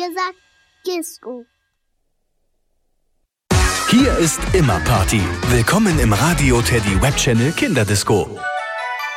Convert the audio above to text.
gesagt Disco. Hier ist immer Party. Willkommen im Radio Teddy Web Channel Kinderdisco.